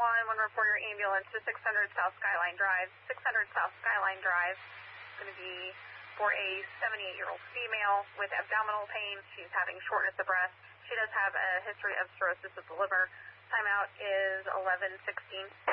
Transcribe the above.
911, report your ambulance to 600 South Skyline Drive. 600 South Skyline Drive is going to be for a 78-year-old female with abdominal pain. She's having shortness of breath. She does have a history of cirrhosis of the liver. Timeout is 11:16.